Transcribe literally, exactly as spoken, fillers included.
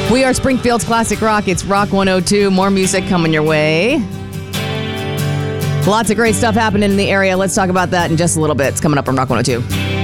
We are Springfield's Classic Rock. It's Rock one oh two. More music coming your way. Lots of great stuff happening in the area. Let's talk about that in just a little bit. It's coming up on Rock one oh two.